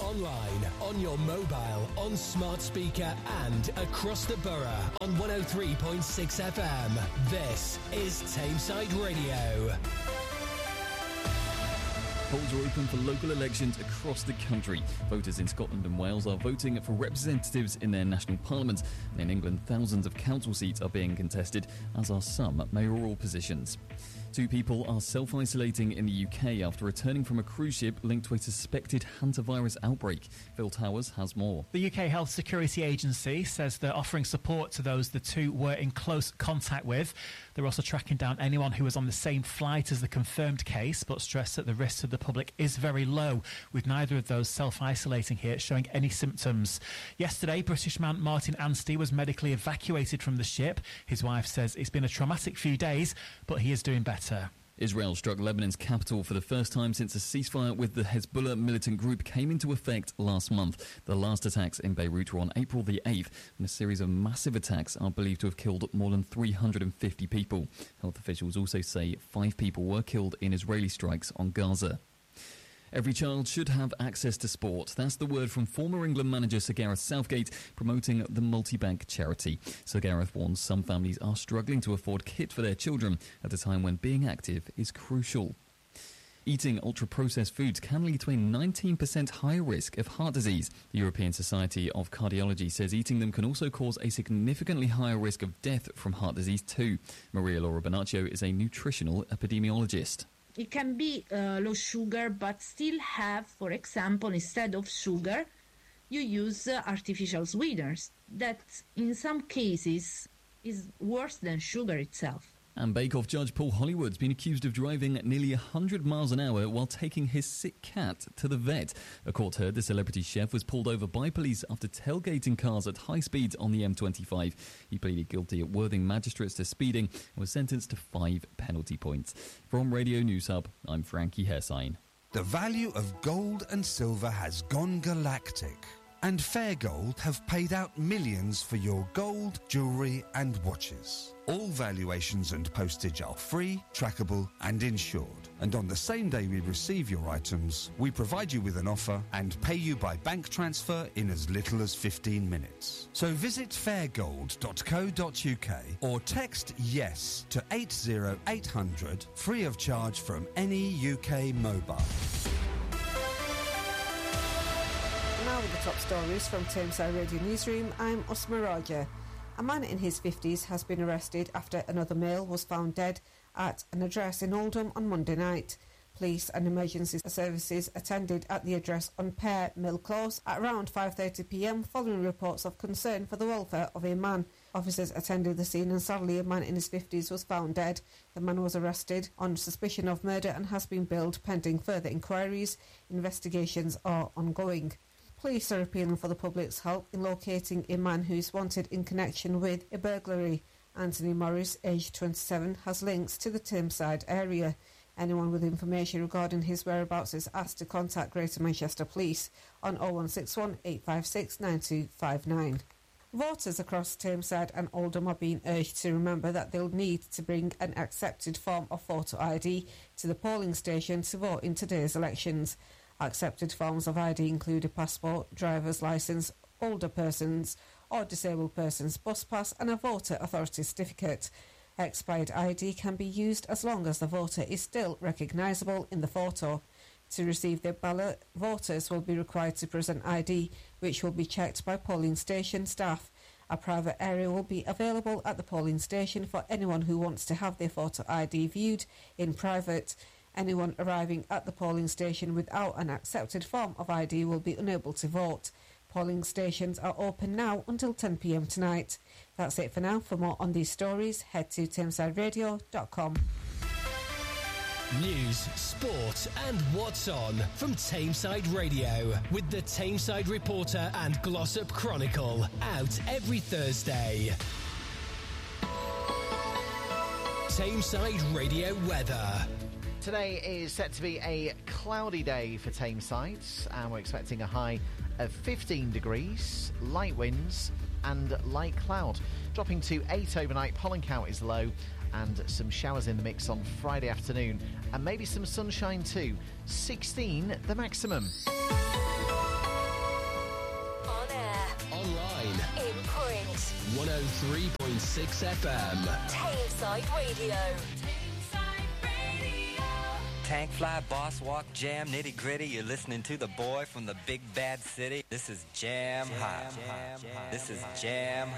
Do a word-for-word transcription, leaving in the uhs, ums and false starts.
online, on your mobile, on smart speaker and across the borough on one oh three point six F M. This is Tameside Radio. Polls are open for local elections across the country. Voters in Scotland and Wales are voting for representatives in their national parliament. And in England, thousands of council seats are being contested, as are some mayoral positions. Two people are self-isolating in the U K after returning from a cruise ship linked to a suspected hantavirus outbreak. Phil Towers has more. The U K Health Security Agency says they're offering support to those the two were in close contact with. They're also tracking down anyone who was on the same flight as the confirmed case, but stress that the risk to the public is very low, with neither of those self-isolating here showing any symptoms. Yesterday, British man Martin Anstey was medically evacuated from the ship. His wife says it's been a traumatic few days, but he is doing better. Israel struck Lebanon's capital for the first time since a ceasefire with the Hezbollah militant group came into effect last month. The last attacks in Beirut were on April the eighth, and a series of massive attacks are believed to have killed more than three hundred fifty people. Health officials also say five people were killed in Israeli strikes on Gaza. Every child should have access to sport. That's the word from former England manager Sir Gareth Southgate, promoting the multi-bank charity. Sir Gareth warns some families are struggling to afford kit for their children at a time when being active is crucial. Eating ultra-processed foods can lead to a nineteen percent higher risk of heart disease. The European Society of Cardiology says eating them can also cause a significantly higher risk of death from heart disease too. Maria Laura Bonaccio is a nutritional epidemiologist. It can be uh, low sugar, but still have, for example, instead of sugar, you use uh, artificial sweeteners. That, in some cases, is worse than sugar itself. And Bake Off judge Paul Hollywood's been accused of driving nearly one hundred miles an hour while taking his sick cat to the vet. A court heard the celebrity chef was pulled over by police after tailgating cars at high speeds on the M twenty-five. He pleaded guilty at Worthing Magistrates to speeding and was sentenced to five penalty points. From Radio News Hub, I'm Frankie Hersine. The value of gold and silver has gone galactic, and Fair Gold have paid out millions for your gold, jewellery and watches. All valuations and postage are free, trackable and insured. And on the same day we receive your items, we provide you with an offer and pay you by bank transfer in as little as fifteen minutes. So visit fairgold dot co dot uk or text YES to eight zero eight hundred, free of charge from any U K mobile. Now with the top stories from Tameside Radio Newsroom, I'm Usma Raja. A man in his fifties has been arrested after another male was found dead at an address in Oldham on Monday night. Police and emergency services attended at the address on Pear Mill Close at around five thirty p m following reports of concern for the welfare of a man. Officers attended the scene and sadly a man in his fifties was found dead. The man was arrested on suspicion of murder and has been billed pending further inquiries. Investigations are ongoing. Police are appealing for the public's help in locating a man who is wanted in connection with a burglary. Anthony Morris, aged twenty-seven, has links to the Tameside area. Anyone with information regarding his whereabouts is asked to contact Greater Manchester Police on oh one six one, eight five six, nine two five nine. Voters across Tameside and Oldham are being urged to remember that they'll need to bring an accepted form of photo I D to the polling station to vote in today's elections. Accepted forms of I D include a passport, driver's licence, older persons or disabled persons bus pass and a voter authority certificate. Expired I D can be used as long as the voter is still recognisable in the photo. To receive their ballot, voters will be required to present I D, which will be checked by polling station staff. A private area will be available at the polling station for anyone who wants to have their photo I D viewed in private. Anyone arriving at the polling station without an accepted form of I D will be unable to vote. Polling stations are open now until ten p m tonight. That's it for now. For more on these stories, head to tameside radio dot com. News, sport and what's on from Tameside Radio with the Tameside Reporter and Glossop Chronicle, out every Thursday. Tameside Radio weather. Today is set to be a cloudy day for Tameside, and we're expecting a high of fifteen degrees, light winds and light cloud. Dropping to eight overnight, pollen count is low, and some showers in the mix on Friday afternoon, and maybe some sunshine too. sixteen the maximum. one oh three point six F M. Tameside Radio. Tank fly, boss walk, jam, nitty gritty. You're listening to the boy from the big bad city. This is Jam Hot. This is Jam